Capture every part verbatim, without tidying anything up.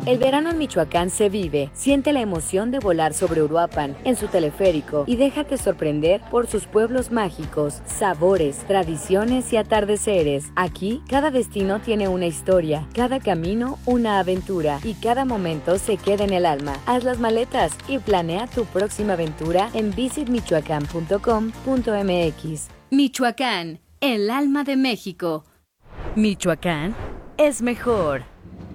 El verano en Michoacán se vive. Siente la emoción de volar sobre Uruapan en su teleférico y déjate sorprender por sus pueblos mágicos, sabores, tradiciones y atardeceres. Aquí, cada destino tiene una historia, cada camino una aventura y cada momento se queda en el alma. Haz las maletas y planea tu próxima aventura en visit michoacán punto com punto m x. Michoacán, el alma de México. Michoacán es mejor.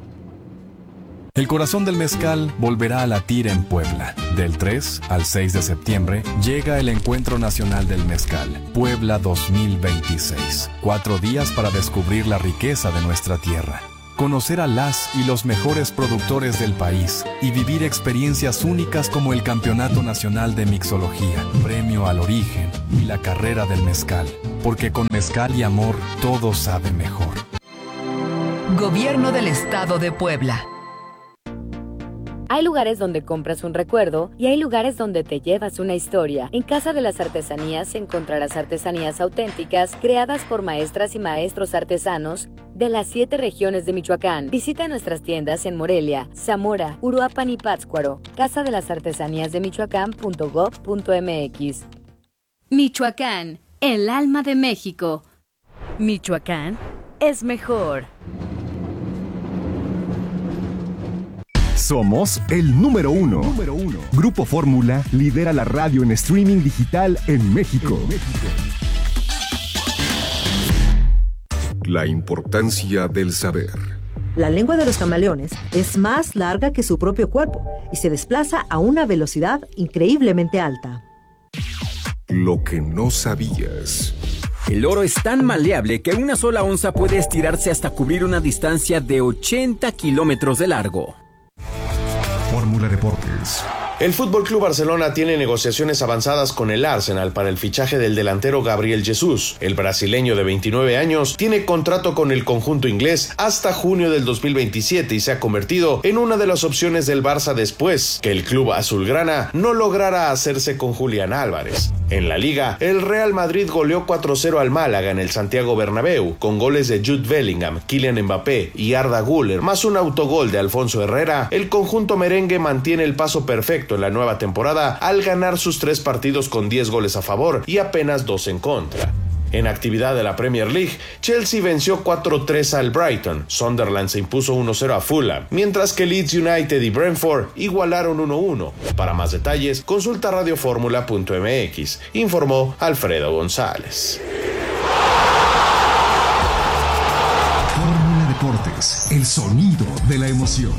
El corazón del mezcal volverá a latir en Puebla. Del tres al seis de septiembre llega el Encuentro Nacional del Mezcal, Puebla dos mil veintiséis. Cuatro días para descubrir la riqueza de nuestra tierra, conocer a las y los mejores productores del país y vivir experiencias únicas como el Campeonato Nacional de Mixología, Premio al Origen y la Carrera del Mezcal. Porque con mezcal y amor todo sabe mejor. Gobierno del Estado de Puebla. Hay lugares donde compras un recuerdo y hay lugares donde te llevas una historia. En Casa de las Artesanías encontrarás artesanías auténticas creadas por maestras y maestros artesanos de las siete regiones de Michoacán. Visita nuestras tiendas en Morelia, Zamora, Uruapan y Pátzcuaro. Casa de las Artesanías de Michoacán punto gob punto m x. Michoacán, el alma de México. Michoacán es mejor. Somos el número uno. número uno. Grupo Fórmula lidera la radio en streaming digital en México. en México. La importancia del saber. La lengua de los camaleones es más larga que su propio cuerpo y se desplaza a una velocidad increíblemente alta. Lo que no sabías. El oro es tan maleable que una sola onza puede estirarse hasta cubrir una distancia de ochenta kilómetros de largo. Fórmula Deportes. El F C Barcelona tiene negociaciones avanzadas con el Arsenal para el fichaje del delantero Gabriel Jesús. El brasileño de veintinueve años tiene contrato con el conjunto inglés hasta junio del dos mil veintisiete y se ha convertido en una de las opciones del Barça después que el club azulgrana no lograra hacerse con Julián Álvarez. En la Liga, el Real Madrid goleó cuatro cero al Málaga en el Santiago Bernabéu, con goles de Jude Bellingham, Kylian Mbappé y Arda Güler, más un autogol de Alfonso Herrera. El conjunto merengue mantiene el paso perfecto en la nueva temporada al ganar sus tres partidos con diez goles a favor y apenas dos en contra. En actividad de la Premier League, Chelsea venció cuatro tres al Brighton, Sunderland se impuso uno cero a Fulham, mientras que Leeds United y Brentford igualaron uno uno. Para más detalles, consulta radio fórmula punto m x, informó Alfredo González. Fórmula Deportes, el sonido de la emoción.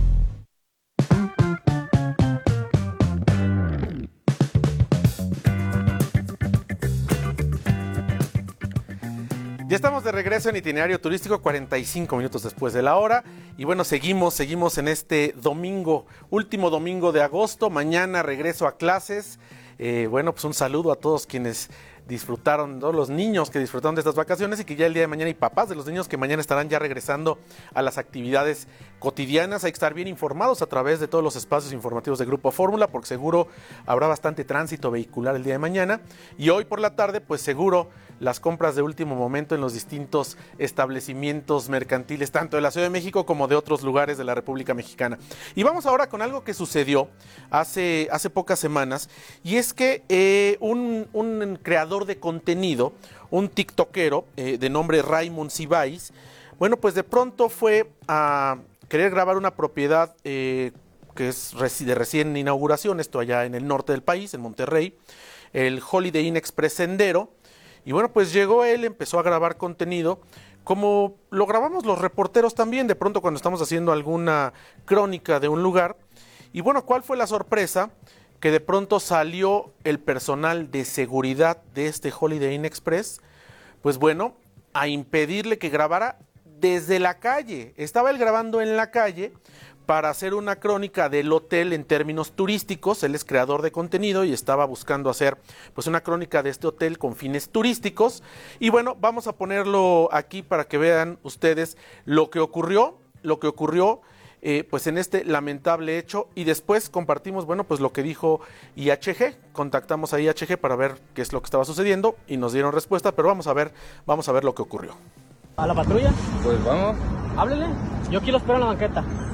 Ya estamos de regreso en Itinerario Turístico, cuarenta y cinco minutos después de la hora. Y bueno, seguimos, seguimos en este domingo, último domingo de agosto. Mañana regreso a clases. Eh, bueno, pues un saludo a todos quienes disfrutaron, todos los niños que disfrutaron de estas vacaciones y que ya el día de mañana, y papás de los niños que mañana estarán ya regresando a las actividades cotidianas. Hay que estar bien informados a través de todos los espacios informativos de Grupo Fórmula, porque seguro habrá bastante tránsito vehicular el día de mañana. Y hoy por la tarde, pues seguro las compras de último momento en los distintos establecimientos mercantiles, tanto de la Ciudad de México como de otros lugares de la República Mexicana. Y vamos ahora con algo que sucedió hace, hace pocas semanas, y es que eh, un, un creador de contenido, un tiktokero eh, de nombre Raymond Cibáis, bueno, pues de pronto fue a querer grabar una propiedad eh, que es de recién inauguración, esto allá en el norte del país, en Monterrey, el Holiday Inn Express Sendero. Y bueno, pues llegó él, empezó a grabar contenido, como lo grabamos los reporteros también, de pronto cuando estamos haciendo alguna crónica de un lugar. Y bueno, ¿cuál fue la sorpresa? Que de pronto salió el personal de seguridad de este Holiday Inn Express, pues bueno, a impedirle que grabara desde la calle. Estaba él grabando en la calle para hacer una crónica del hotel en términos turísticos. Él es creador de contenido y estaba buscando hacer pues una crónica de este hotel con fines turísticos. Y bueno, vamos a ponerlo aquí para que vean ustedes lo que ocurrió, lo que ocurrió eh, pues en este lamentable hecho. Y después compartimos, bueno, pues lo que dijo I H G. Contactamos a I H G para ver qué es lo que estaba sucediendo y nos dieron respuesta, pero vamos a ver, vamos a ver lo que ocurrió. ¿A la patrulla? Pues vamos. Háblele. Yo aquí lo espero en la banqueta.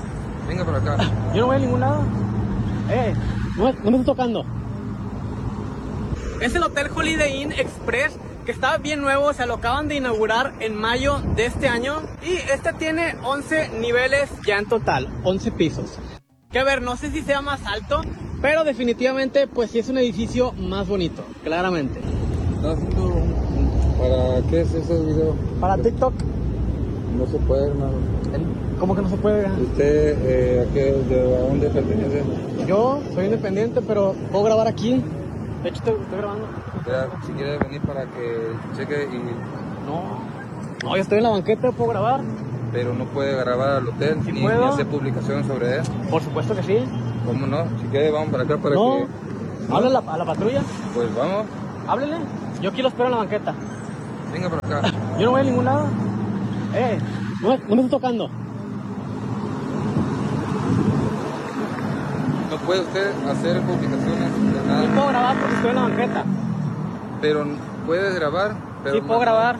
Venga por acá. Yo no voy a ningún lado. Eh, no, no me estoy tocando. Es el Hotel Holiday Inn Express, que está bien nuevo, se lo acaban de inaugurar en mayo de este año. Y este tiene once niveles ya en total, once pisos. Que a ver, no sé si sea más alto, pero definitivamente pues sí es un edificio más bonito, claramente. ¿Estás haciendo para qué es ese video? Para TikTok. No se puede, hermano. ¿Cómo que no se puede? ¿Usted eh, a, qué, de, a dónde pertenece? Yo soy independiente, pero puedo grabar aquí. De hecho, estoy, estoy grabando. Ya, si quiere venir para que cheque y... No, no, yo estoy en la banqueta, puedo grabar. Pero no puede grabar al hotel, ¿Sí ni, puedo? ni hacer publicaciones sobre él. Por supuesto que sí. ¿Cómo no? Si quiere, vamos para acá para no. que... ¿No? ¿Háblale a la, a la patrulla? Pues vamos. Háblele. Yo aquí lo espero en la banqueta. Venga por acá. Yo no voy a ningún lado. Eh, no, no me estoy tocando. No puede usted hacer publicaciones de nada. Sí puedo grabar porque estoy en la banqueta. Pero puede grabar. Pero sí puedo no, grabar.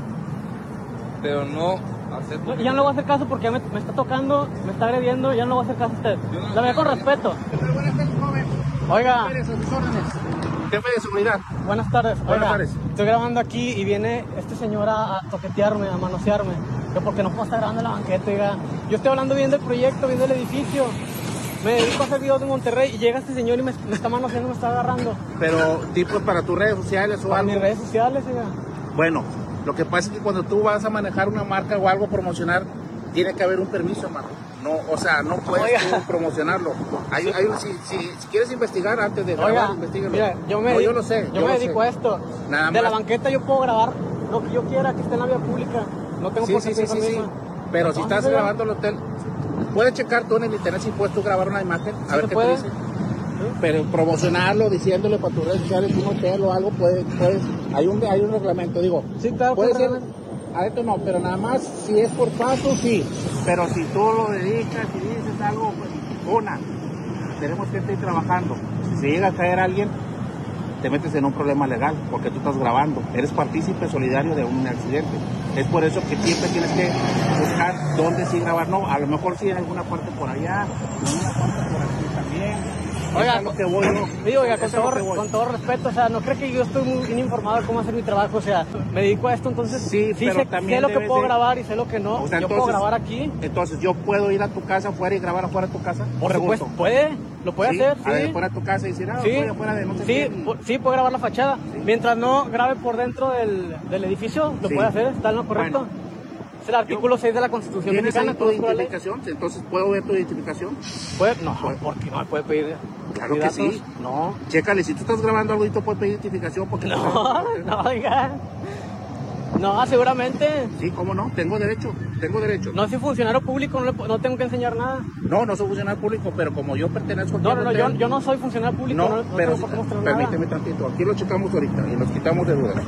Pero no hacer no, ya no le voy a hacer caso porque me, me está tocando, me está agrediendo, ya no le voy a hacer caso a usted. No la veo con respeto. Oiga. Jefe de seguridad. Buenas tardes. Buenas Oiga, tardes. Estoy grabando aquí y viene este señor a, a toquetearme, a manosearme. Yo porque no puedo estar grabando en la banqueta, oiga. Yo estoy hablando bien del proyecto, bien del edificio. Me dedico a hacer videos de Monterrey y llega este señor y me, me está manoseando, me está agarrando. Pero tipo para tus redes sociales o para algo. mis redes sociales, oiga. Bueno, lo que pasa es que cuando tú vas a manejar una marca o algo promocionar, tiene que haber un permiso, hermano. No, o sea, no puedes tú promocionarlo. Hay, hay, si, si, si quieres investigar antes de grabar, investígalo. Mira, yo me, no, yo lo sé. Yo, yo me dedico sé. a esto. Nada de más. la banqueta yo puedo grabar lo que yo quiera, que esté en la vía pública. No tengo sí, por qué sí, sí, sí, sí. Pero si estás grabando el hotel, puedes checar tú en el internet si puedes tú grabar una imagen, a ¿Sí ver qué puede? te dice. Pero promocionarlo, diciéndole para tus redes sociales un hotel o algo, puedes, puedes, hay un, hay un reglamento, digo. Sí, claro. Puede ser, adentro no, pero nada más si es por paso, sí. Pero si tú lo dedicas y dices algo, pues, una, tenemos gente ahí trabajando. Si llega a caer alguien, te metes en un problema legal porque tú estás grabando. Eres partícipe solidario de un accidente. Es por eso que siempre tienes que buscar dónde sí grabar. No, a lo mejor sí en alguna parte por allá, en una parte por aquí también. Oiga, lo que voy, ¿no? Sí, oiga, con todo, con todo respeto, o sea, no creo que yo estoy muy informado de cómo hacer mi trabajo, o sea, me dedico a esto, entonces sí, sí pero sé, también sé lo que puedo de... grabar y sé lo que no. O sea, yo entonces, puedo grabar aquí. Entonces, ¿yo puedo ir a tu casa afuera y grabar afuera de tu casa? Por supuesto, puede, lo puede ¿Sí? hacer, A ver, sí. afuera de tu casa y decir, ah, sí, voy afuera de no sé sí, qué. sí, puede grabar la fachada. Sí. Mientras no grabe por dentro del, del edificio, lo sí. puede hacer, está en lo correcto. Bueno. Es el artículo yo, seis de la Constitución ¿Tienes mexicana. ¿Tienes tu identificación? Entonces, ¿puedo ver tu identificación? ¿Puede? No, porque no me puede pedir. Claro que sí. No. Chécale, si tú estás grabando algo y tú puedes pedir identificación porque... No, no, oiga. No, seguramente. Sí, ¿cómo no? Tengo derecho, tengo derecho. No soy funcionario público, no, le, no tengo que enseñar nada. No, no soy funcionario público, pero como yo pertenezco... No, no, no, yo, yo no soy funcionario público, no, no, no pero tengo por qué mostrar nada. Permíteme tantito, aquí lo checamos ahorita y nos quitamos de duda.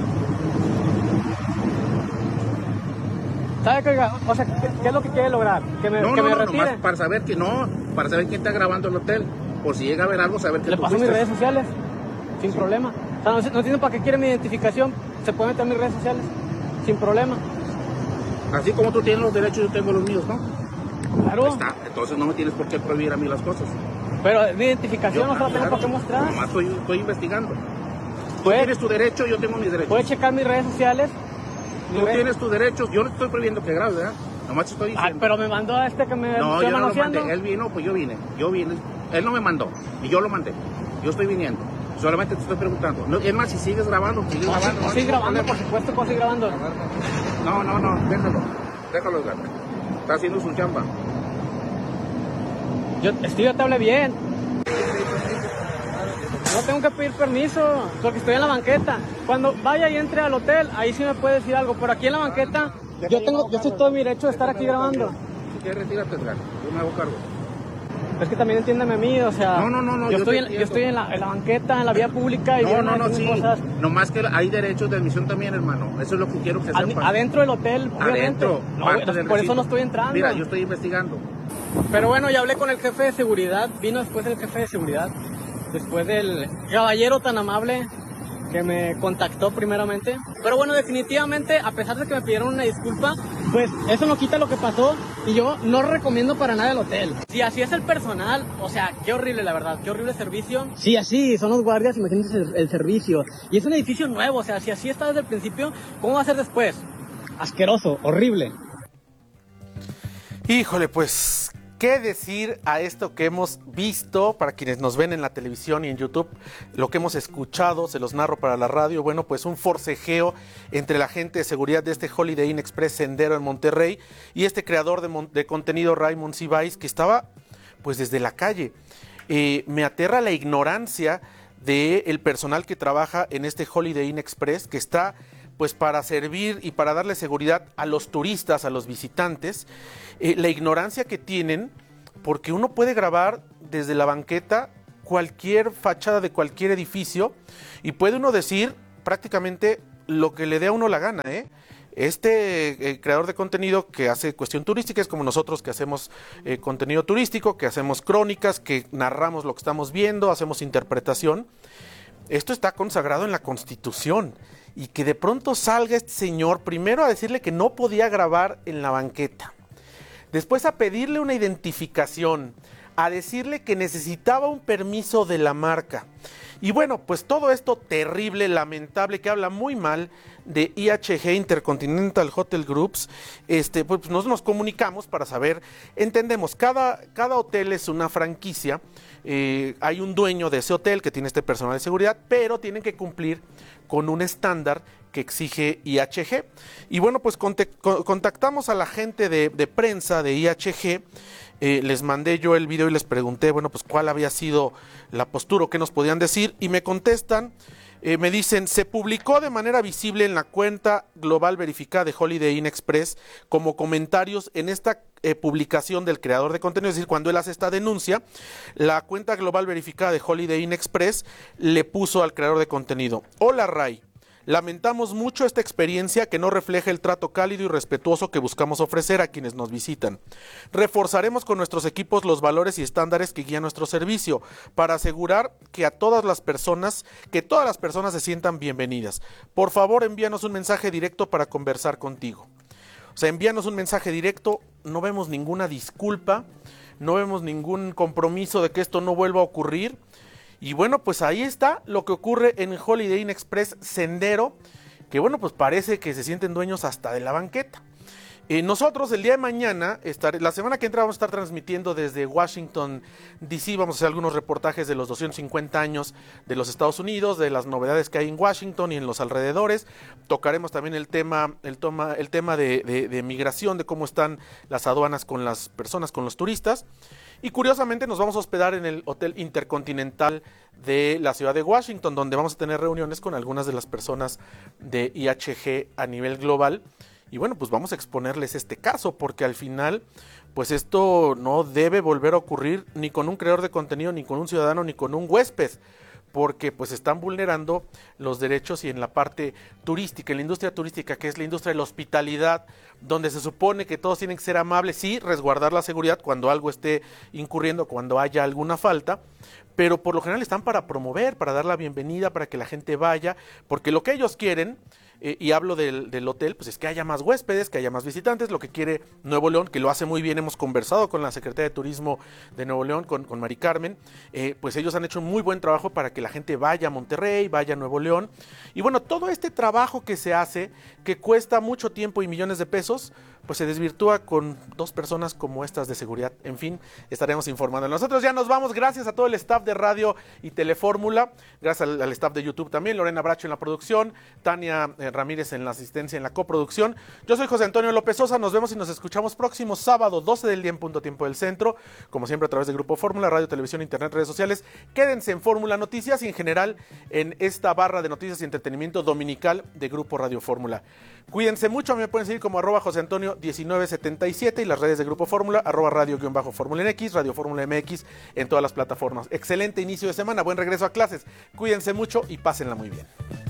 ¿Sabe qué, o sea, ¿qué, qué es lo que quiere lograr? Que me, no, que no, me no, retire. Nomás para saber que no, para saber quién está grabando el hotel, por si llega a ver algo, saber que le tú paso fuiste. mis redes sociales, sin sí. problema. O sea, no, no entiendo para qué quiere mi identificación, se puede meter en mis redes sociales, sin problema. Así como tú tienes los derechos, yo tengo los míos, ¿no? Claro. Ahí está, entonces no me tienes por qué prohibir a mí las cosas. Pero mi identificación yo, no se la tengo claro, por qué mostrar. Nomás estoy, estoy investigando. Tú tienes tu derecho, yo tengo mis derechos. Puedes checar mis redes sociales. Tú mi tienes tus derechos, yo no estoy prohibiendo que grabes, ¿verdad? Nomás te estoy diciendo. Ah, pero me mandó a este que me No, yo no lo mandé, él vino, pues yo vine, yo vine. Él no me mandó, y yo lo mandé. Yo estoy viniendo. Solamente te estoy preguntando. No, es más, si sigues grabando, sigues no, grabando. No, sigue grabando, por supuesto, ¿cómo sigue grabando? No, no, no, déjalo. Déjalo, Edgar. Está haciendo su chamba. Yo, Steve, yo te hablé bien. No tengo que pedir permiso, porque estoy en la banqueta. Cuando vaya y entre al hotel, ahí sí me puede decir algo. Pero aquí en la banqueta, yo tengo, yo estoy todo mi derecho de estar aquí grabando. Si quieres, retírate, Edgar. Yo me hago cargo. Es que también entiéndeme a mí, o sea, no, no, no, no, yo, yo, estoy en, yo estoy en la, en la banqueta, en la vía pública y no, no, no, sí. cosas. Nomás que hay derechos de admisión también, hermano. Eso es lo que quiero que sepan. Adentro del hotel, obviamente. Adentro. No, por recinto. Eso no estoy entrando. Mira, yo estoy investigando. Pero bueno, ya hablé con el jefe de seguridad, vino después el jefe de seguridad, después del caballero tan amable que me contactó primeramente. Pero bueno, definitivamente, a pesar de que me pidieron una disculpa, pues eso no quita lo que pasó y yo no recomiendo para nada el hotel. Si así es el personal, o sea, qué horrible la verdad, qué horrible servicio. Sí, así son los guardias, imagínense el, el servicio. Y es un edificio nuevo, o sea, si así está desde el principio, ¿cómo va a ser después? Asqueroso, horrible. Híjole, pues, ¿qué decir a esto que hemos visto para quienes nos ven en la televisión y en YouTube? Lo que hemos escuchado, se los narro para la radio. Bueno, pues un forcejeo entre la gente de seguridad de este Holiday Inn Express Sendero en Monterrey y este creador de, mon- de contenido, Raymond Cibáis, que estaba pues desde la calle. Eh, me aterra la ignorancia del personal que trabaja en este Holiday Inn Express, que está pues para servir y para darle seguridad a los turistas, a los visitantes, eh, la ignorancia que tienen, porque uno puede grabar desde la banqueta cualquier fachada de cualquier edificio y puede uno decir prácticamente lo que le dé a uno la gana, ¿eh? Este eh, creador de contenido que hace cuestión turística es como nosotros que hacemos eh, contenido turístico, que hacemos crónicas, que narramos lo que estamos viendo, hacemos interpretación. Esto está consagrado en la Constitución. Y que de pronto salga este señor primero a decirle que no podía grabar en la banqueta, después a pedirle una identificación, a decirle que necesitaba un permiso de la marca. Y bueno, pues todo esto terrible, lamentable, que habla muy mal de I H G, Intercontinental Hotel Groups. Este, pues nos, nos comunicamos para saber, entendemos, cada, cada hotel es una franquicia, eh, hay un dueño de ese hotel que tiene este personal de seguridad, pero tienen que cumplir con un estándar que exige I H G. Y bueno, pues contactamos a la gente de, de prensa de I H G, eh, les mandé yo el video y les pregunté, bueno, pues cuál había sido la postura o qué nos podían decir, y me contestan, eh, me dicen, se publicó de manera visible en la cuenta global verificada de Holiday Inn Express como comentarios en esta eh, publicación del creador de contenido, es decir, cuando él hace esta denuncia, la cuenta global verificada de Holiday Inn Express le puso al creador de contenido: hola Ray, lamentamos mucho esta experiencia que no refleja el trato cálido y respetuoso que buscamos ofrecer a quienes nos visitan. Reforzaremos con nuestros equipos los valores y estándares que guían nuestro servicio para asegurar que a todas las personas, que todas las personas se sientan bienvenidas. Por favor, envíanos un mensaje directo para conversar contigo. O sea, envíanos un mensaje directo, no vemos ninguna disculpa, no vemos ningún compromiso de que esto no vuelva a ocurrir. Y bueno, pues ahí está lo que ocurre en Holiday Inn Express Sendero, que bueno, pues parece que se sienten dueños hasta de la banqueta. Eh, nosotros el día de mañana, estar, la semana que entra vamos a estar transmitiendo desde Washington, D C, vamos a hacer algunos reportajes de los doscientos cincuenta años de los Estados Unidos, de las novedades que hay en Washington y en los alrededores. Tocaremos también el tema, el toma, el tema de, de, de migración, de cómo están las aduanas con las personas, con los turistas. Y curiosamente nos vamos a hospedar en el Hotel Intercontinental de la ciudad de Washington, donde vamos a tener reuniones con algunas de las personas de I H G a nivel global. Y bueno, pues vamos a exponerles este caso, porque al final, pues esto no debe volver a ocurrir ni con un creador de contenido, ni con un ciudadano, ni con un huésped, porque pues están vulnerando los derechos y en la parte turística, en la industria turística, que es la industria de la hospitalidad, donde se supone que todos tienen que ser amables, sí, resguardar la seguridad cuando algo esté incurriendo, cuando haya alguna falta, pero por lo general están para promover, para dar la bienvenida, para que la gente vaya, porque lo que ellos quieren, eh, y hablo del, del hotel, pues es que haya más huéspedes, que haya más visitantes, lo que quiere Nuevo León, que lo hace muy bien, hemos conversado con la Secretaría de Turismo de Nuevo León, con, con Mari Carmen, eh, pues ellos han hecho un muy buen trabajo para que la gente vaya a Monterrey, vaya a Nuevo León, y bueno, todo este trabajo que se hace, que cuesta mucho tiempo y millones de pesos, pues se desvirtúa con dos personas como estas de seguridad. En fin, estaremos informando. Nosotros ya nos vamos, gracias a todo el staff de Radio y Telefórmula, gracias al, al staff de YouTube también, Lorena Bracho en la producción, Tania eh, Ramírez en la asistencia, en la coproducción. Yo soy José Antonio López Sosa, nos vemos y nos escuchamos próximo sábado, doce del día en punto tiempo del centro, como siempre a través de Grupo Fórmula, radio, televisión, internet, redes sociales. Quédense en Fórmula Noticias y en general en esta barra de noticias y entretenimiento dominical de Grupo Radio Fórmula. Cuídense mucho, a mí me pueden seguir como arroba José Antonio diecinueve setenta y siete y las redes de Grupo Fórmula, arroba radio-fórmula en X, Radio Fórmula M X en todas las plataformas. Excelente inicio de semana, buen regreso a clases. Cuídense mucho y pásenla muy bien.